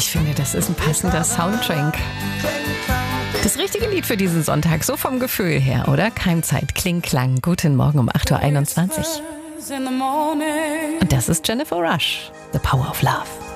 Ich finde, das ist ein passender Soundtrack. Das richtige Lied für diesen Sonntag, so vom Gefühl her, oder? Keimzeit, Kling-Klang, guten Morgen um 8.21 Uhr. Und das ist Jennifer Rush, The Power of Love.